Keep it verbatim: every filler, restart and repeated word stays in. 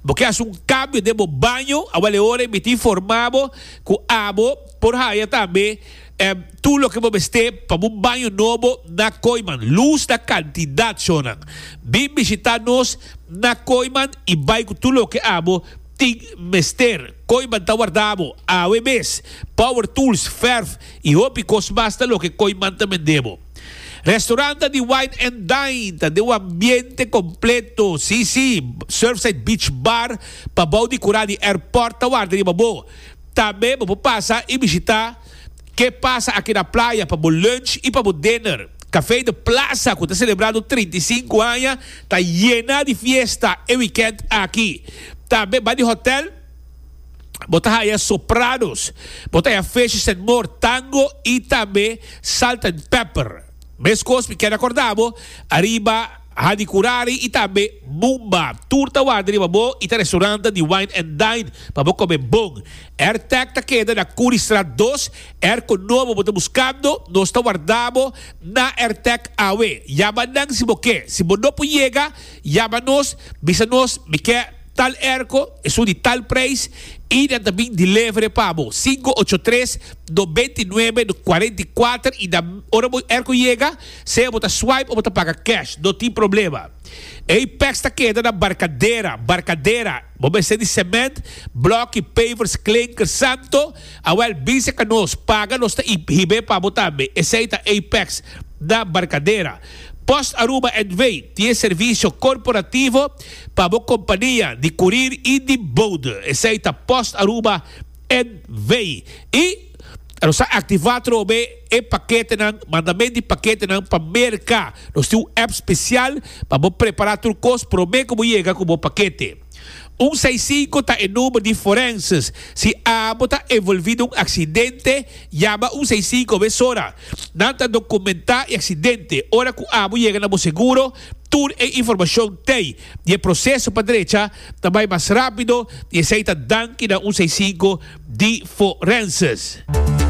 porque há um cambio de banho, a vale hora me informavo que abo por aí também eh, tudo que vamos ter para um banho novo na Coiman, luz da quantidade sonan. Vem visitar nós na Coiman e vai com tudo que abo tem mester, Coiman tá guardado, a W B S, Power Tools, Ferf e Hopi Cosmasta lo que Coiman também debo. Restaurante de Wine and Dine, de um ambiente completo. Sim, sim. Surfside Beach Bar, para bom curar de airport, tá guarda de babo. Também vamos passar e visitar que passa aqui na praia para o lunch e para o dinner. Café de Plaza, que está celebrando trinta e cinco anos, está llena de fiesta e weekend aqui. Também vai de hotel, botar aí Sopranos, botar aí Fishes and More Tango e também Salt and Pepper. Mescos, que acordamos, arriba Hadi Curari e também Mumba. Turta guarda de babo e tá restaurante de Wine and Dine para comer bom. AirTag tá queda na Curistrat dois, Air com novo você buscando, nós tá guardamos na AirTag A W. Llama-nos se você, se você não pode chegar, llama-nos, visa-nos, me quer tal erco, é de tal preço e também delivery para você. cinco oito três, nove nove, quatro quatro e da hora o erco chega, se você swipe ou você paga cash, não tem problema. Apex está queda na barcadeira, barcadeira, vamos ser de cimento, bloco, pavers, clinker, santo, a well, bisa que nós paga, nós está hibe para você também. Esse é Apex da barcadeira. Post Aruba and Way tem serviço corporativo para a companhia de curir e de boat. Esse é Post Aruba and Way. E nós ativamos o e paquete, mandamento de paquete para mercar. Nós temos um app especial para preparar turcos para o como chega com o paquete. um seis cinco está em número de forenses. Se a está envolvido em um acidente, chama um seis cinco vezora. Nada documentar e acidente. Ora que a abo chega no seguro, tudo e informação tem. E o processo para a direita também mais rápido. E aceita danke na um seis cinco de forenses.